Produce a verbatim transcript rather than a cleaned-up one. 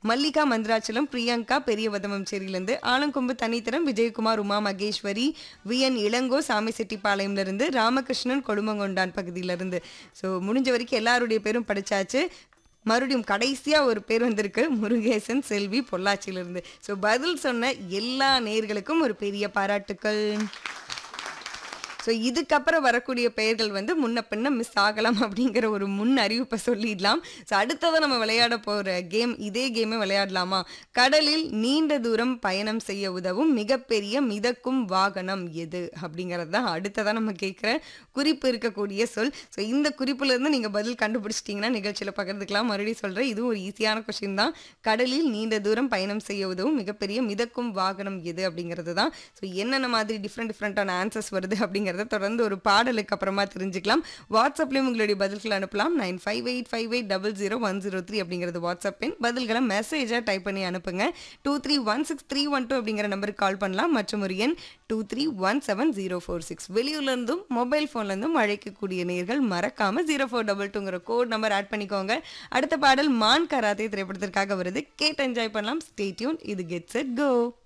மல்லிகா மந்திராச்சலம், பிரியங்கா பெரிய வதமஞ்சேரியிலிருந்து, ஆலங்கொம்பு தனித்தரம் விஜயகுமார், உமா மகேஸ்வரி, வி என் இளங்கோ சாமிசெட்டிப்பாளையம்ல இருந்து, ராமகிருஷ்ணன் கொழுமங்கொண்டான் பகுதியிலிருந்து. ஸோ முடிஞ்ச வரைக்கும் எல்லாருடைய பேரும் படிச்சாச்சு. மறுபடியும் கடைசியா ஒரு பேர் வந்திருக்கு, முருகேசன் செல்வி பொள்ளாச்சியிலிருந்து. ஸோ பதில் சொன்ன எல்லா நேயர்களுக்கும் ஒரு பெரிய பாராட்டுக்கள். ஸோ இதுக்கப்புறம் வரக்கூடிய பெயர்கள் வந்து முன்ன பின்ன மிஸ் ஆகலாம் அப்படிங்கிற ஒரு முன் அறிவிப்பை சொல்லிடலாம். ஸோ அடுத்ததாக நம்ம விளையாட போகிற கேம், இதே கேமே விளையாடலாமா? கடலில் நீண்ட தூரம் பயணம் செய்ய உதவும் மிகப்பெரிய மிதக்கும் வாகனம் எது அப்படிங்கிறது தான் அடுத்ததாக நம்ம கேட்குற குறிப்பு இருக்கக்கூடிய சொல். ஸோ இந்த குறிப்புலேருந்து நீங்கள் பதில் கண்டுபிடிச்சிட்டிங்கன்னா நிகழ்ச்சியில் பகிர்ந்துக்கலாம். மறுபடியும் சொல்கிறேன், இதுவும் ஒரு ஈஸியான கொஸ்டின் தான். கடலில் நீண்ட தூரம் பயணம் செய்ய உதவும் மிகப்பெரிய மிதக்கும் வாகனம் எது அப்படிங்கிறது தான். ஸோ என்னென்ன மாதிரி டிஃப்ரெண்ட் டிஃப்ரெண்ட்டான ஆன்சர்ஸ் வருது அப்படிங்கிறத தொடர்ந்து ஒரு பாடலுக்கு அப்புறமா தெரிஞ்சுக்கலாம். வாட்ஸ்அப்லேயும் உங்களுடைய பதில்களை அனுப்பலாம். Nine five eight five eight double zero one zero three அப்படிங்கிறது வாட்ஸ்அப் எண். பதில்களை மெசேஜாக டைப் பண்ணி அனுப்புங்க. Two three one six three one two அப்படிங்கிற நம்பருக்கு கால் பண்ணலாம். மற்றும் ஒரு எண் two three one seven zero four six. வெளியூர்லேருந்தும் mobile ஃபோன்லேருந்தும் அழைக்கக்கூடிய நேர்கள் மறக்காம zero four double டூங்கிற code number add பண்ணிக்கோங்க. அடுத்த பாடல் மான் கராத்தே திரைப்படத்திற்காக வருது, கேட்டு என்ஜாய் பண்ணலாம். Stay tune. இது கெட்ஸ் இட் கோ.